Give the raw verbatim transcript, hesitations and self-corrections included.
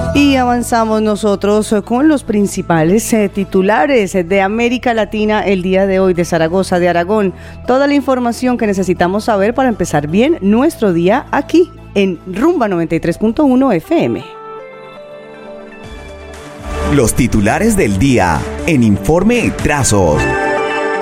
Y avanzamos nosotros con los principales eh, titulares de América Latina el día de hoy, de Zaragoza, de Aragón. Toda la información que necesitamos saber para empezar bien nuestro día aquí en Rumba noventa y tres punto uno F M. Los titulares del día en Informe Trazos.